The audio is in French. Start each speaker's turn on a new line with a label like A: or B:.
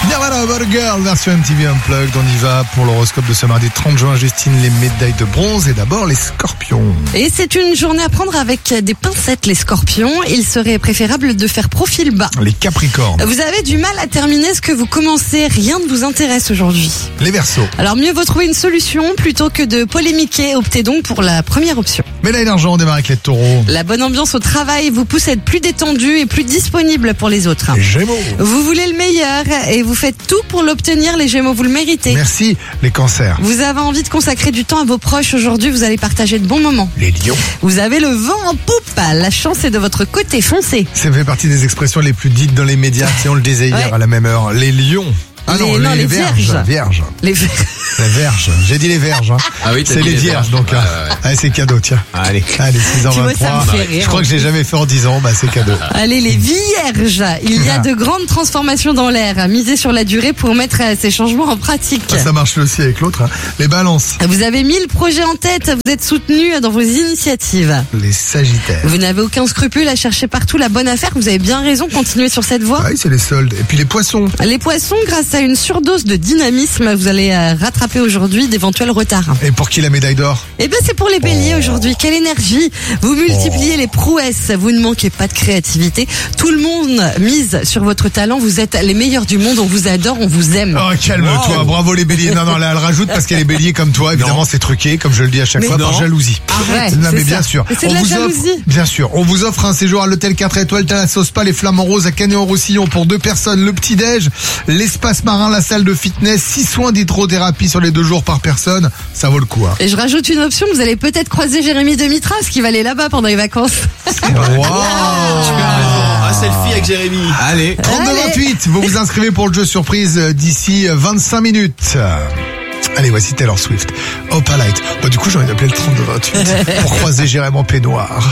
A: Nirvana, About a Girl, version MTV Unplugged. On y va pour l'horoscope de ce mardi 30 juin. Justine, les médailles de bronze et d'abord les scorpions.
B: Et c'est une journée à prendre avec des pincettes, les scorpions. Il serait préférable de faire profil bas.
A: Les capricornes.
B: Vous avez du mal à terminer ce que vous commencez. Rien ne vous intéresse aujourd'hui.
A: Les verseaux.
B: Alors mieux vaut trouver une solution plutôt que de polémiquer. Optez donc pour la première option.
A: Médaille d'argent, on démarre avec les taureaux.
B: La bonne ambiance au travail vous pousse à être plus détendu et plus disponible pour les autres.
A: Les gémeaux.
B: Vous voulez le meilleur et vous faites tout pour l'obtenir, les gémeaux, vous le méritez.
A: Merci. Les cancers.
B: Vous avez envie de consacrer du temps à vos proches aujourd'hui, vous allez partager de bons moments.
A: Les lions.
B: Vous avez le vent en poupe, la chance est de votre côté, foncez.
A: Ça fait partie des expressions les plus dites dans les médias. Si on le disait hier
B: Ouais.
A: à la même heure. Les lions. Ah non, les verges. Vierges.
B: Les
A: Les verges. J'ai dit les verges. Hein.
C: Ah oui, t'as
A: c'est
C: dit
A: les vierges, donc.
C: Ouais.
A: Allez, c'est cadeau, tiens.
C: Allez.
A: Allez,
B: Tu vois,
A: 6h23.
B: ça me fait rire.
A: Je crois que je l'ai jamais fait en 10 ans. Bah, c'est cadeau.
B: Allez, les vierges, il y a de grandes transformations dans l'air. Misez sur la durée pour mettre ces changements en pratique.
A: Ça marche aussi avec l'autre. Hein. Les balances.
B: Vous avez 1000 projets en tête, vous êtes soutenu dans vos initiatives.
A: Les sagittaires.
B: Vous n'avez aucun scrupule à chercher partout la bonne affaire, vous avez bien raison, continuez sur cette voie.
A: Ah oui, c'est les soldes. Et puis les poissons.
B: Les poissons, grâce à une surdose de dynamisme, vous allez rattraper aujourd'hui d'éventuels retards.
A: Et pour qui la médaille d'or?
B: Eh ben c'est pour les béliers aujourd'hui, quelle énergie. Vous multipliez les prouesses, vous ne manquez pas de créativité. Tout le monde mise sur votre talent, vous êtes les meilleurs du monde, on vous adore, on vous aime.
A: Oh, calme-toi.
C: Wow.
A: Bravo les béliers. Non, là, elle rajoute parce qu'elle est bélier comme toi. Évidemment, c'est truqué, comme je le dis à chaque fois, par jalousie.
B: Ouais,
A: Non, mais
B: c'est
A: bien
B: ça.
A: sûr.
B: Mais c'est de la
A: vous
B: jalousie.
A: offre, bien sûr. On vous offre un séjour à l'hôtel 4 étoiles, Thalasso Spa, les Flamands Roses à Canet-en-Roussillon pour 2 personnes, le petit-déj, l'espace marin, la salle de fitness, 6 soins d'hydrothérapie sur les 2 jours par personne. Ça vaut le coup, hein.
B: Et je rajoute une option, vous allez peut-être croiser Jérémy Demitras qui va aller là-bas pendant les vacances.
A: Wow.
C: Un selfie avec Jérémy. Allez.
A: 32-28, vous vous inscrivez pour le jeu surprise d'ici 25 minutes. Allez, voici Taylor Swift. Opalite. Bah, du coup, j'ai envie d'appeler le 32-28 pour croiser Jérémy en peignoir.